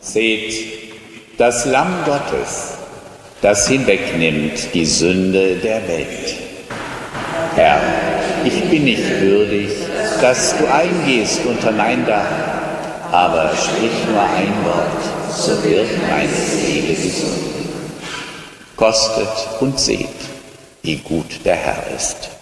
Seht, das Lamm Gottes, das hinwegnimmt die Sünde der Welt. Herr, ich bin nicht würdig, dass du eingehst unter mein Dach, aber sprich nur ein Wort, so wird meine Seele gesund. Kostet und seht, wie gut der Herr ist.